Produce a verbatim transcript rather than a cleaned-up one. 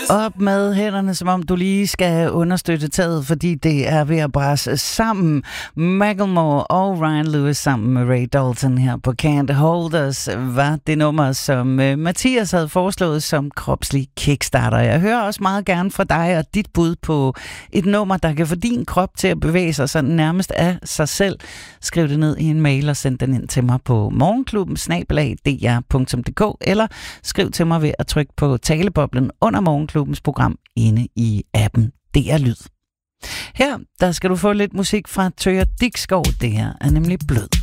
Op med hænderne, som om du lige skal understøtte taget, fordi det er ved at brase sammen. Macklemore og Ryan Lewis sammen med Ray Dalton her på Can't Hold Us var det nummer, som Mathias havde foreslået som kropslig kickstarter. Jeg hører også meget gerne fra dig og dit bud på et nummer, der kan få din krop til at bevæge sig sådan nærmest af sig selv. Skriv det ned i en mail og send den ind til mig på morgenklubben snabel-a d r punktum d k eller skriv til mig ved at trykke på taleboblen under Morgenklubbens program inde i appen D R Lyd. Her der skal du få lidt musik fra Tøger Dikskov. Det her er nemlig Blød.